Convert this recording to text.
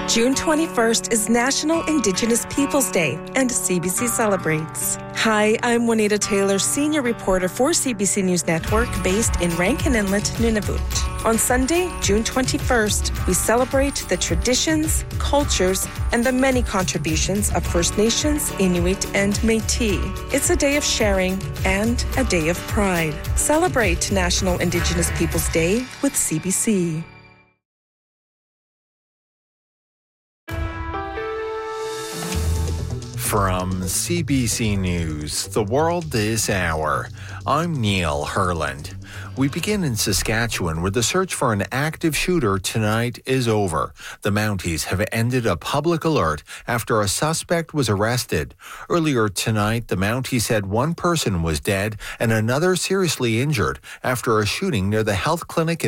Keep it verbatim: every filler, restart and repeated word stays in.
June twenty-first is National Indigenous Peoples Day, and C B C celebrates. Hi, I'm Juanita Taylor, senior reporter for C B C News Network, based in Rankin Inlet, Nunavut. On Sunday, June twenty-first, we celebrate the traditions, cultures, and the many contributions of First Nations, Inuit, and Métis. It's a day of sharing and a day of pride. Celebrate National Indigenous Peoples Day with C B C. From C B C News, The World This Hour, I'm Neil Herland. We begin in Saskatchewan, where the search for an active shooter tonight is over. The Mounties have ended a public alert after a suspect was arrested. Earlier tonight, the Mounties said one person was dead and another seriously injured after a shooting near the health clinic in